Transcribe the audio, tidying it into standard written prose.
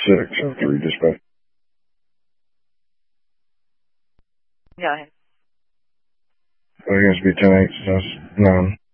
6 after you dispatch. Go ahead. I guess it'd be 10-8, so that's 9.